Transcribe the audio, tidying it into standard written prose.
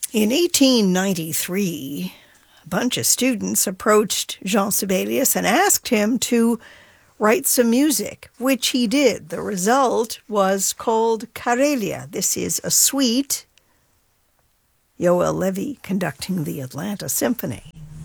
In 1893, a bunch of students approached Jean Sibelius and asked him to write some music, which he did. The result was called Karelia. This is a suite, Yoel Levy conducting the Atlanta Symphony.